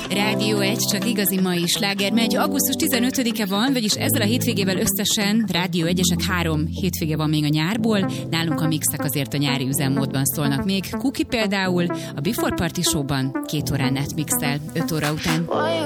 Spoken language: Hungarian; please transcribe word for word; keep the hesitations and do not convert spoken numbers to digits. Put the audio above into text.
Rádió egy, csak igazi mai sláger megy. augusztus tizenötödike van, vagyis ezzel a hétvégével összesen Rádió egyesek három hétvége van még a nyárból. Nálunk a mixek azért a nyári üzemmódban szólnak még. Kuki például a Before Party Show-ban két órán át mixel, öt óra után.